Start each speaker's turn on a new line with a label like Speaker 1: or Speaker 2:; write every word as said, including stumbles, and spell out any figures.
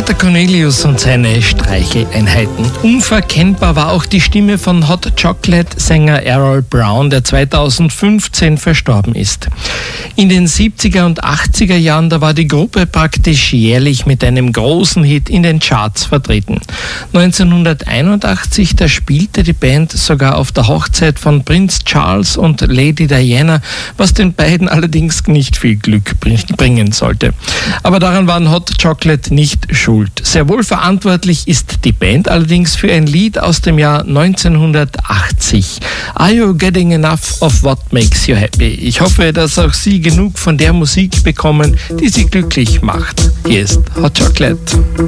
Speaker 1: Walter Cornelius und seine Streicheleinheiten. Unverkennbar war auch die Stimme von Hot Chocolate-Sänger Errol Brown, der zweitausendfünfzehn verstorben ist. In den siebziger und achtziger Jahren, da war die Gruppe praktisch jährlich mit einem großen Hit in den Charts vertreten. neunzehnhunderteinundachtzig, da spielte die Band sogar auf der Hochzeit von Prinz Charles und Lady Diana, was den beiden allerdings nicht viel Glück bringen sollte. Aber daran waren Hot Chocolate nicht schuld. Sehr wohl verantwortlich ist die Band allerdings für ein Lied aus dem Jahr neunzehnhundertachtzig. Are you getting enough of what makes you happy? Ich hoffe, dass auch Sie genug von der Musik bekommen, die Sie glücklich macht. Hier ist Hot Chocolate.